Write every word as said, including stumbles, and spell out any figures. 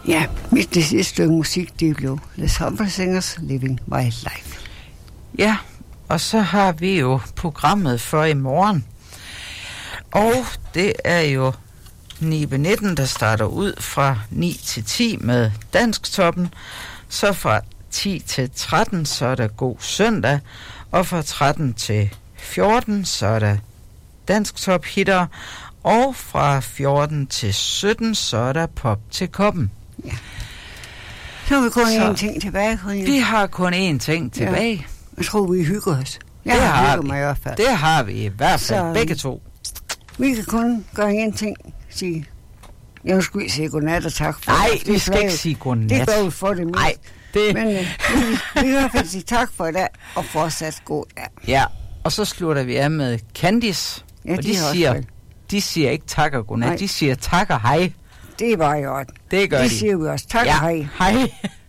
Ja, mit det sidste stykke musik, det blev Les Humble Singers Living Wildlife. Ja, og så har vi jo programmet for i morgen. Og det er jo Nibe nitten, der starter ud fra ni til ti med Dansktoppen. Så fra ti til tretten, så er der God Søndag. Og fra tretten til fjorten, så er der Dansktop hitter. Og fra fjorten til sytten, så er der Pop til koppen. Ja. Så har vi kun én ting tilbage, Karina. Vi har kun én ting tilbage. Ja. Jeg tror, vi hygger os. Jeg det har, har hygget vi. mig i hvert fald. Det har vi i hvert fald, så, begge to. Vi kan kun gøre én ting. Sige, jeg skulle sige godnat og tak for Nej, det. vi skal ikke sige godnat. Det gør vi for det mest. Nej, det... Men øh, vi, vi kan i hvert fald sige tak for i dag, og fortsat god dag. Ja, og så slutter vi af med Candice. Ja, og de, de, siger, de siger ikke tak og godnat, Nej. de siger tak og hej. Det er bare i orden. Det gør det de. siger vi også. Tak ja, og hej. Hej.